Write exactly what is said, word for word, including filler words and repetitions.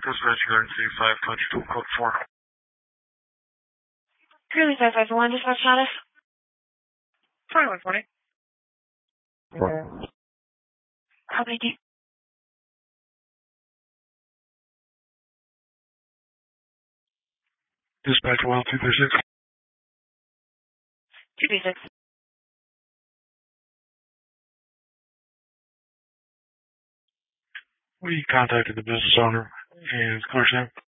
Dispatch, you're going to see five touch two code four. Currently five five one, dispatch status. twenty-one twenty. Four. How many deep? Dispatch one two three six. two three six. We contacted the business owner and clear name.